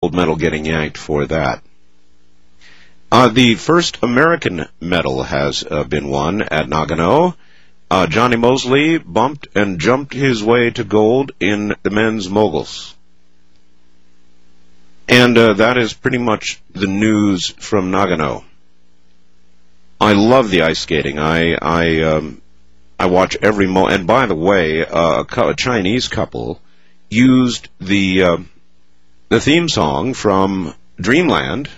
gold medal getting yanked for that. The first American medal has been won at Nagano. Johnny Mosley bumped and jumped his way to gold in the men's moguls. And that is pretty much the news from Nagano. I love the ice skating. I watch every and by the way, a Chinese couple used the theme song from Dreamland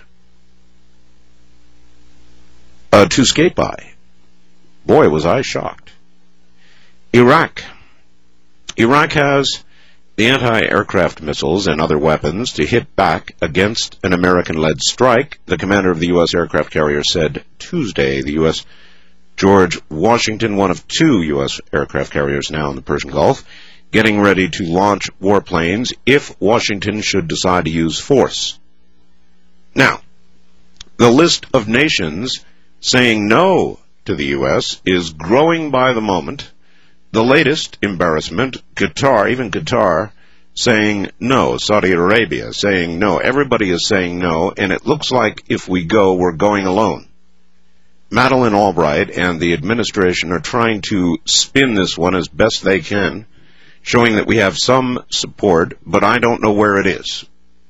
to skate by. Boy, was I shocked. Iraq has the anti-aircraft missiles and other weapons to hit back against an American-led strike, the commander of the U.S. aircraft carrier said Tuesday. The U.S. George Washington, one of two U.S. aircraft carriers now in the Persian Gulf, getting ready to launch warplanes if Washington should decide to use force. Now, the list of nations saying no to the U.S. is growing by the moment. The latest embarrassment, Qatar saying no, Saudi Arabia saying no. Everybody is saying no, and it looks like if we go, we're going alone. Madeleine Albright and the administration are trying to spin this one as best they can, showing that we have some support, but I don't know where it is.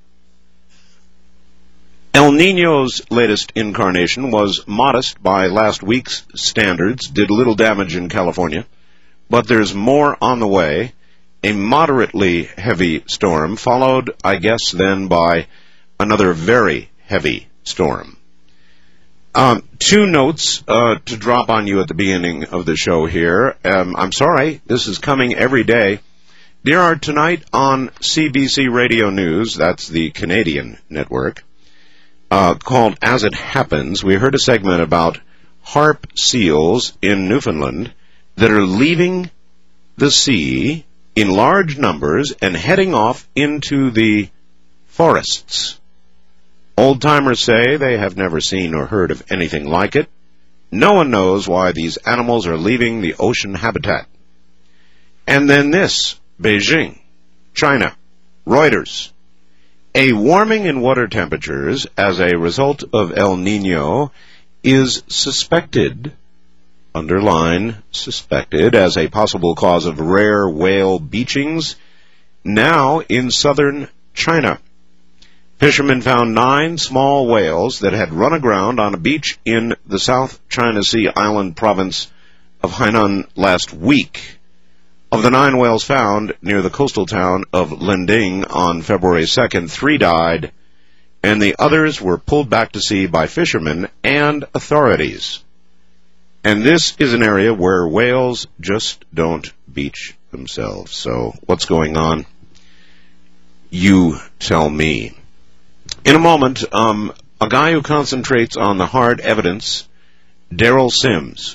El Niño's latest incarnation was modest by last week's standards, did little damage in California, but there's more on the way. A moderately heavy storm, followed, I guess, then by another very heavy storm. Two notes to drop on you at the beginning of the show here. I'm sorry, this is coming every day. There are tonight on CBC Radio News, that's the Canadian network, called As It Happens. We heard a segment about harp seals in Newfoundland that are leaving the sea in large numbers and heading off into the forests. Old-timers say they have never seen or heard of anything like it. No one knows why these animals are leaving the ocean habitat. And then this, Beijing, China, Reuters. A warming in water temperatures as a result of El Niño is suspected, underline suspected, as a possible cause of rare whale beachings now in southern China. Fishermen found 9 small whales that had run aground on a beach in the South China Sea island province of Hainan last week. Of the 9 whales found near the coastal town of Lending on February 2nd, 3 died, and the others were pulled back to sea by fishermen and authorities. And this is an area where whales just don't beach themselves. So what's going on? You tell me. In a moment, a guy who concentrates on the hard evidence, Daryl Sims.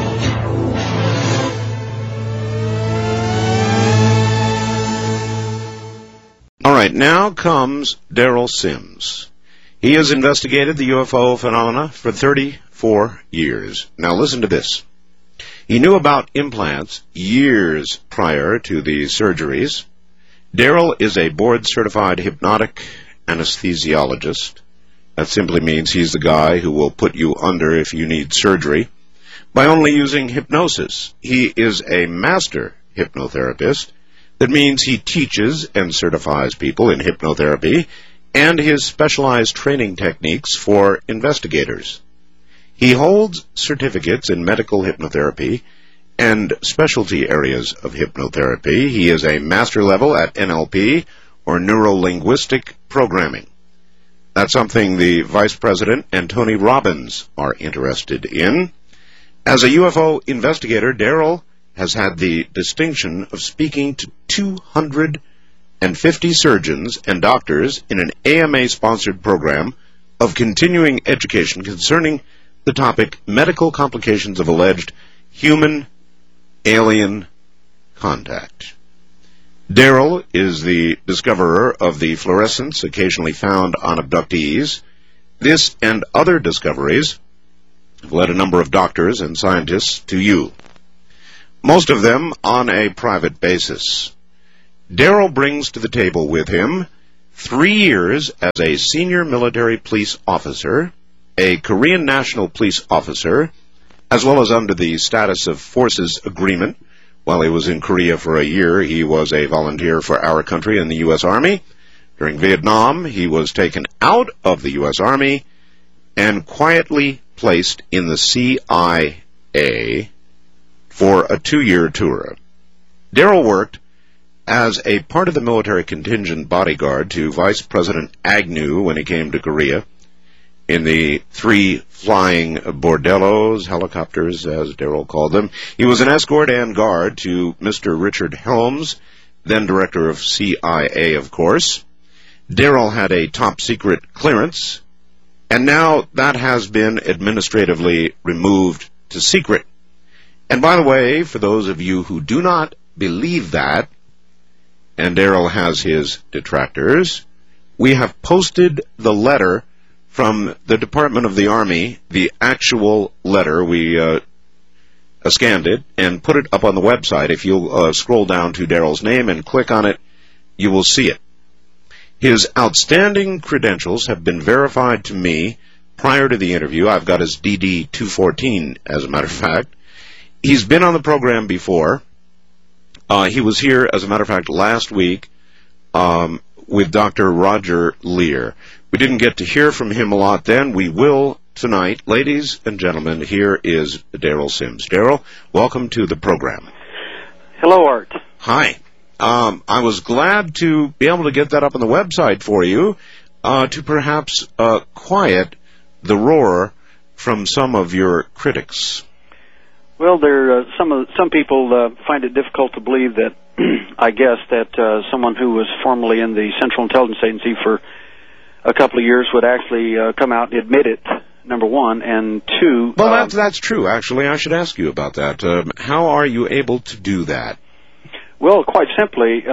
All right, now comes Daryl Sims. He has investigated the UFO phenomena for 34 years. Now listen to this. He knew about implants years prior to the surgeries. Daryl is a board-certified hypnotic anesthesiologist. That simply means he's the guy who will put you under if you need surgery by only using hypnosis. He is a master hypnotherapist. That means he teaches and certifies people in hypnotherapy and his specialized training techniques for investigators. He holds certificates in medical hypnotherapy and specialty areas of hypnotherapy. He is a master level at NLP, or neuro-linguistic programming. That's something the Vice President and Tony Robbins are interested in. As a UFO investigator, Daryl has had the distinction of speaking to 250 surgeons and doctors in an AMA-sponsored program of continuing education concerning the topic medical complications of alleged human-alien contact. Daryl is the discoverer of the fluorescence occasionally found on abductees. This and other discoveries have led a number of doctors and scientists to you, most of them on a private basis. Daryl brings to the table with him 3 years as a senior military police officer, a Korean National Police officer, as well as under the Status of Forces Agreement. While he was in Korea for a year, he was a volunteer for our country in the U.S. Army. During Vietnam, he was taken out of the U.S. Army and quietly placed in the CIA for a 2-year tour. Daryl worked as a part of the military contingent bodyguard to Vice President Agnew when he came to Korea in the 3 flying bordellos, helicopters, as Daryl called them. He was an escort and guard to Mr. Richard Helms, then director of CIA, of course. Daryl had a top-secret clearance, and now that has been administratively removed to secret. And by the way, for those of you who do not believe that, and Daryl has his detractors, we have posted the letter from the Department of the Army, the actual letter. We scanned it and put it up on the website. If you'll scroll down to Daryl's name and click on it, you will see it. His outstanding credentials have been verified to me prior to the interview. I've got his DD-214, as a matter of fact. He's been on the program before. He was here, as a matter of fact, last week with Dr. Roger Lear. We didn't get to hear from him a lot then. We will tonight. Ladies and gentlemen, here is Daryl Sims. Daryl, welcome to the program. Hello, Art. Hi. I was glad to be able to get that up on the website for you to perhaps quiet the roar from some of your critics. Well, some people find it difficult to believe that, I guess, that someone who was formerly in the Central Intelligence Agency for a couple of years would actually come out and admit it, number one, and two... Well, that's true, actually. I should ask you about that. How are you able to do that? Well, quite simply,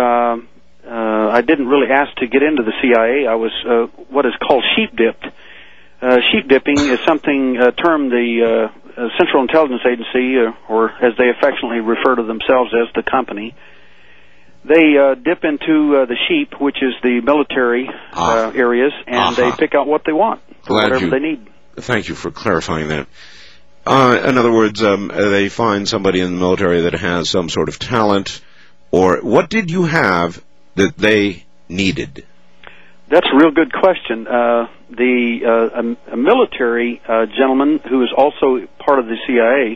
I didn't really ask to get into the CIA. I was what is called sheep-dipped. Sheep-dipping is something termed the Central Intelligence Agency, or as they affectionately refer to themselves as the company. They dip into the sheep, which is the military areas, and they pick out what they want, whatever they need. Thank you for clarifying that. In other words, they find somebody in the military that has some sort of talent, or what did you have that they needed? That's a real good question. A military gentleman who is also part of the CIA,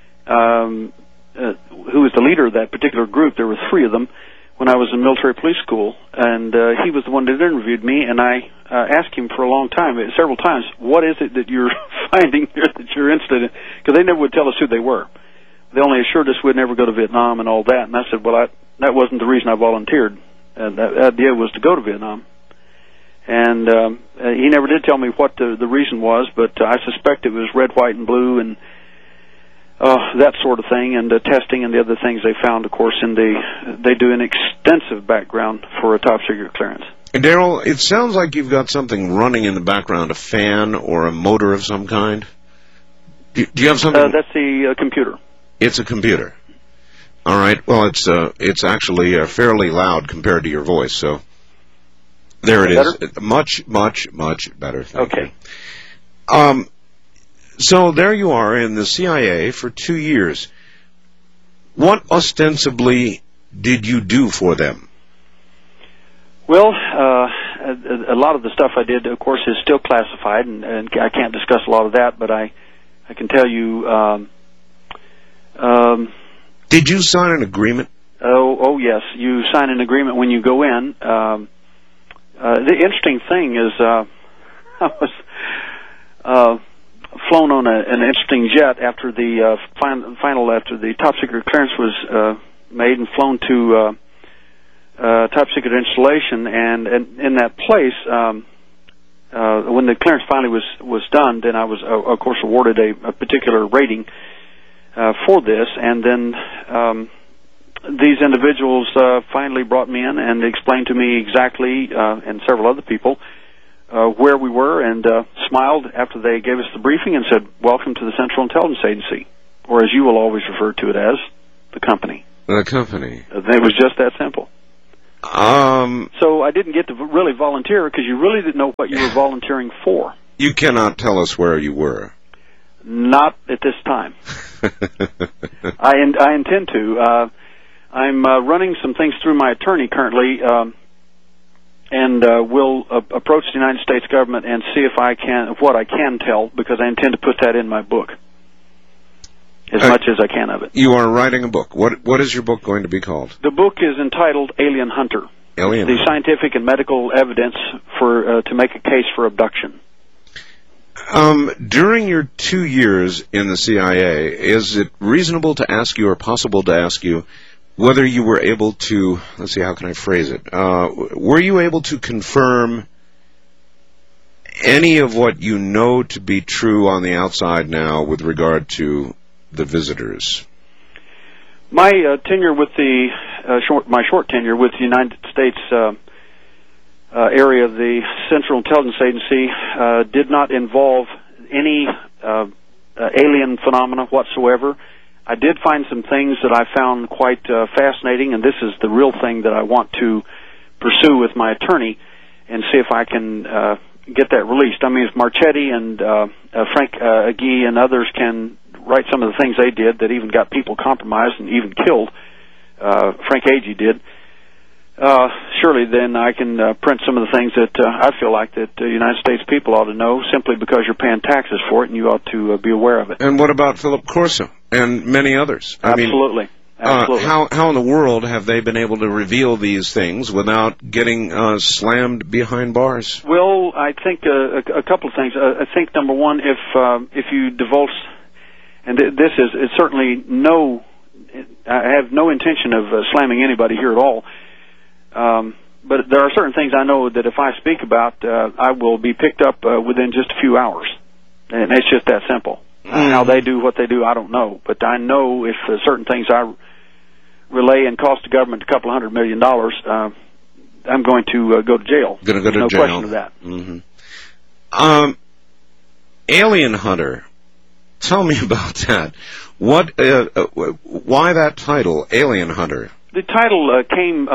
who was the leader of that particular group, there were 3 of them, when I was in military police school, and he was the one that interviewed me, and I asked him for a long time, several times, what is it that you're finding here that you're interested in? Because they never would tell us who they were. They only assured us we'd never go to Vietnam and all that, and I said, well, that wasn't the reason I volunteered. The idea was to go to Vietnam. And he never did tell me what the reason was, but I suspect it was red, white, and blue, and that sort of thing, and testing and the other things they found, of course, they do an extensive background for a top-secret clearance. Daryl, it sounds like you've got something running in the background, a fan or a motor of some kind. Do you have something? That's the computer. It's a computer. All right. Well, it's actually fairly loud compared to your voice, so there it is. Better? Much, much, much better. Thank you. So there you are in the CIA for 2 years. What ostensibly did you do for them? Well, a lot of the stuff I did, of course, is still classified, and I can't discuss a lot of that, but I can tell you... did you sign an agreement? Oh, yes. You sign an agreement when you go in. The interesting thing is I was flown on an interesting jet after the after the top-secret clearance was made, and flown to top-secret installation, and in that place, when the clearance finally was done, then I was, of course, awarded a particular rating for this, and then these individuals finally brought me in and explained to me exactly, and several other people, where we were, and smiled after they gave us the briefing and said, "Welcome to the Central Intelligence Agency," or as you will always refer to it as, the company. The company. It was just that simple. So I didn't get to really volunteer because you really didn't know what you were volunteering for. You cannot tell us where you were. Not at this time. I intend to. I'm running some things through my attorney currently, and will approach the United States government and see if what I can tell, because I intend to put that in my book, as much as I can of it. You are writing a book. What is your book going to be called? The book is entitled Alien Hunter. Alien the Hunter. Scientific and medical evidence for to make a case for abduction. During your 2 years in the CIA, is it reasonable to ask you, or possible to ask you, whether you were able to, let's see, how can I phrase it? Were you able to confirm any of what you know to be true on the outside now with regard to the visitors? My tenure with the my short tenure with the United States area of the Central Intelligence Agency did not involve any alien phenomena whatsoever. I did find some things that I found quite fascinating, and this is the real thing that I want to pursue with my attorney and see if I can get that released. I mean, if Marchetti and Frank Agee and others can write some of the things they did that even got people compromised and even killed, Frank Agee did, surely then I can print some of the things that I feel like that the United States people ought to know, simply because you're paying taxes for it and you ought to be aware of it. And what about Philip Corso and many others? Absolutely. Absolutely. How in the world have they been able to reveal these things without getting slammed behind bars? Well, I think a couple of things. I think, number one, if you divulge, and this is certainly I have no intention of slamming anybody here at all, but there are certain things I know that if I speak about, I will be picked up within just a few hours, and it's just that simple. How they do what they do, I don't know, but I know if certain things I relay and cost the government $200 million, I'm going to go to jail. Going to go to no jail. Question of that. Mm-hmm. Alien Hunter. Tell me about that. Why that title, Alien Hunter? The title came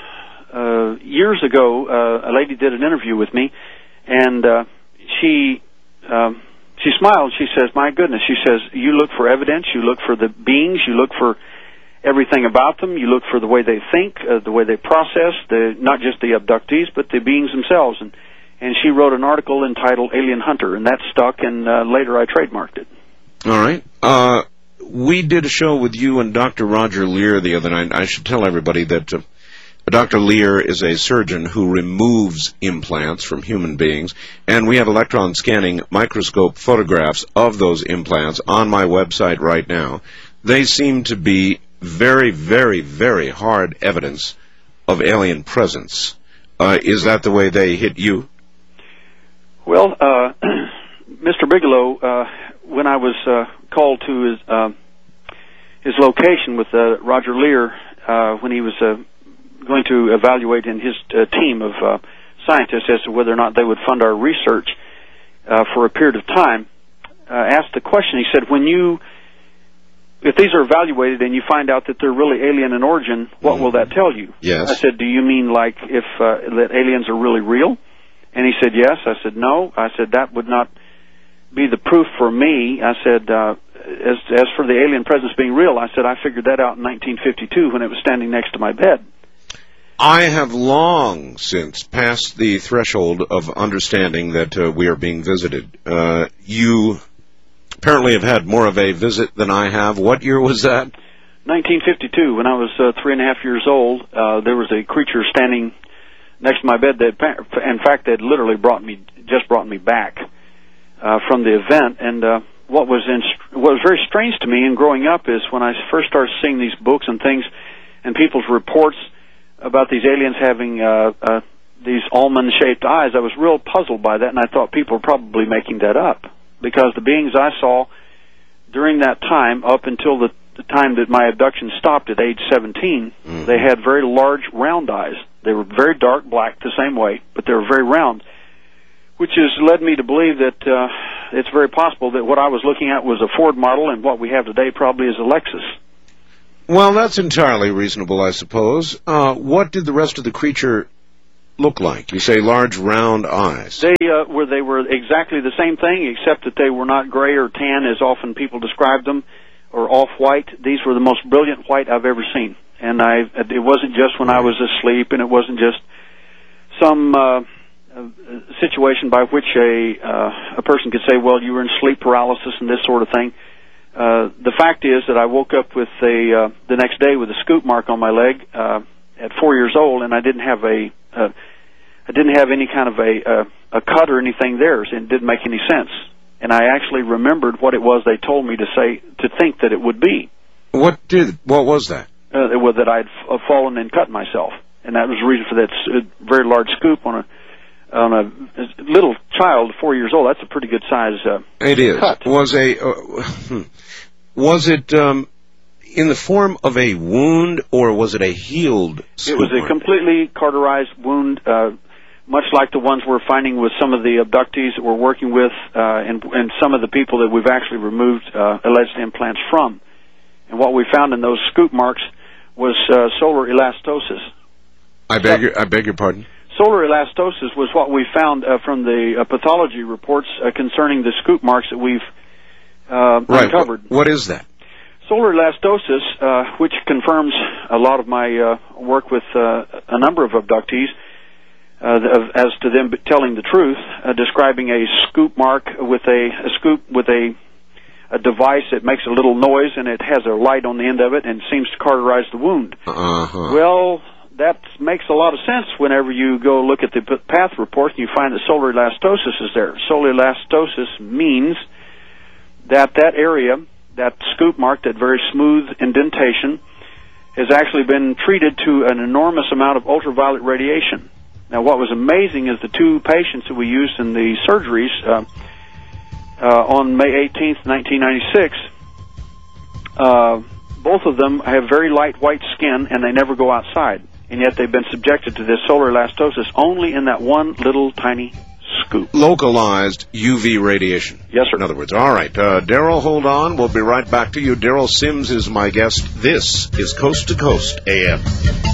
years ago. A lady did an interview with me, and she smiled. She says, "My goodness," she says, "you look for evidence. You look for the beings. You look for everything about them. You look for the way they think, the way they process, not just the abductees, but the beings themselves." And she wrote an article entitled Alien Hunter, and that stuck, and later I trademarked it. All right. We did a show with you and Dr. Roger Leir the other night. I should tell everybody that Dr. Leir is a surgeon who removes implants from human beings, and we have electron scanning microscope photographs of those implants on my website right now. They seem to be very, very, very hard evidence of alien presence. Is that the way they hit you? Well, Mr. Bigelow, when I was called to his location with Roger Leir, when he was going to evaluate in his team of scientists as to whether or not they would fund our research for a period of time, asked the question. He said, if these are evaluated and you find out that they're really alien in origin, what will that tell you? Yes. I said, do you mean like if that aliens are really real? And he said, yes. I said, no. I said, that would not be the proof for me. I said, as for the alien presence being real, I said, I figured that out in 1952 when it was standing next to my bed. I have long since passed the threshold of understanding that we are being visited. You apparently have had more of a visit than I have. What year was that? 1952, when I was 3.5 years old. There was a creature standing next to my bed that, in fact, had literally brought me back from the event. And what was very strange to me in growing up is when I first started seeing these books and things and people's reports about these aliens having these almond-shaped eyes, I was real puzzled by that, and I thought people were probably making that up, because the beings I saw during that time, up until the time that my abduction stopped at age 17, they had very large, round eyes. They were very dark black the same way, but they were very round, which has led me to believe that it's very possible that what I was looking at was a Ford model, and what we have today probably is a Lexus. Well, that's entirely reasonable, I suppose. What did the rest of the creature look like? You say large, round eyes. They were exactly the same thing, except that they were not gray or tan, as often people describe them, or off-white. These were the most brilliant white I've ever seen. And it wasn't just when I was asleep, and it wasn't just some situation by which a person could say, well, you were in sleep paralysis and this sort of thing. The fact is that I woke up with the next day with a scoop mark on my leg at 4 years old, and I didn't have any kind of a cut or anything there. It didn't make any sense. And I actually remembered what it was they told me to think that it would be. What was that? That I'd fallen and cut myself, and that was the reason for that very large scoop on a little child, 4 years old. That's a pretty good size it is. Cut. Was it in the form of a wound, or was it a healed scoop? It was a completely cauterized wound, much like the ones we're finding with some of the abductees that we're working with, and some of the people that we've actually removed alleged implants from. And what we found in those scoop marks was solar elastosis. I beg your pardon? Solar elastosis was what we found from the pathology reports concerning the scoop marks that we've uncovered. What is that? Solar elastosis, which confirms a lot of my work with a number of abductees, as to them telling the truth, describing a scoop mark with a device that makes a little noise, and it has a light on the end of it and seems to cauterize the wound. Uh-huh. Well, that makes a lot of sense whenever you go look at the path report and you find that solar elastosis is there. Solar elastosis means that area, that scoop mark, that very smooth indentation, has actually been treated to an enormous amount of ultraviolet radiation. Now, what was amazing is the two patients that we used in the surgeries on May 18th, 1996, both of them have very light white skin, and they never go outside. And yet they've been subjected to this solar elastosis only in that one little tiny scoop. Localized UV radiation. Yes, sir. In other words. All right. Daryl, hold on. We'll be right back to you. Daryl Sims is my guest. This is Coast to Coast AM.